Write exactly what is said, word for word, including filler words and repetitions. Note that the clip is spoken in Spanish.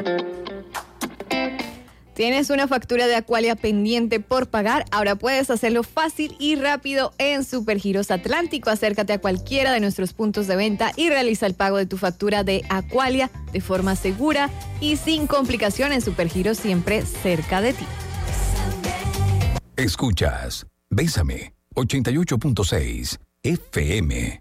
¿Tienes una factura de Aqualia pendiente por pagar? Ahora puedes hacerlo fácil y rápido en Supergiros Atlántico. Acércate a cualquiera de nuestros puntos de venta y realiza el pago de tu factura de Aqualia de forma segura y sin complicaciones. Supergiros, siempre cerca de ti. Escuchas Bésame ochenta y ocho punto seis F M.